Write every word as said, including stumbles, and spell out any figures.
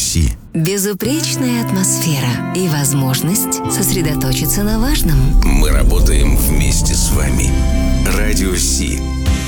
Такси. Безупречная атмосфера и возможность сосредоточиться на важном. Мы работаем вместе.